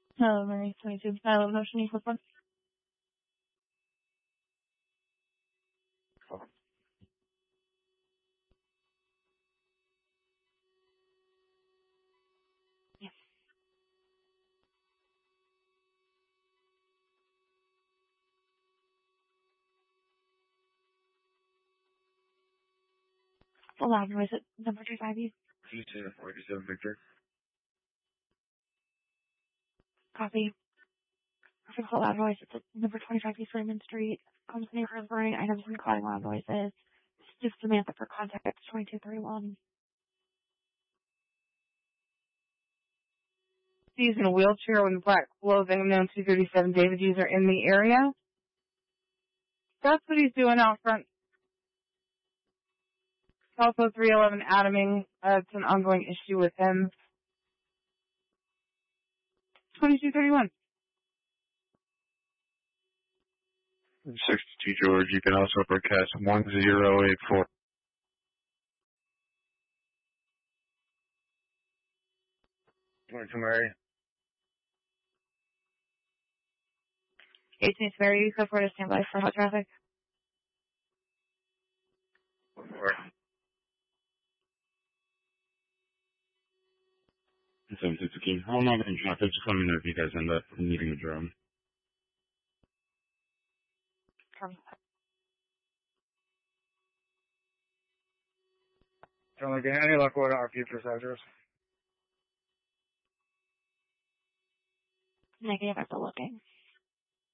Mary 22. Motion equals 1. Yes. The loud noise at number 250. G10 47 Victor. Copy. The loud noise at number 25 East Raymond Street. Homes neighborhood burning items and causing loud noises. Just Samantha for contact 2231. He's in a wheelchair with black clothing, known 237 David user in the area. That's what he's doing out front. Also 311 Adaming. It's an ongoing issue with him. 2231. 62 George, you can also broadcast 1084. Mary. 18th Mary, you code for to stand by for hot traffic. Or 716. How long in traffic? Just let me know if you guys end up needing a drone. Don't like any luck with our future sectors. Negative after looking.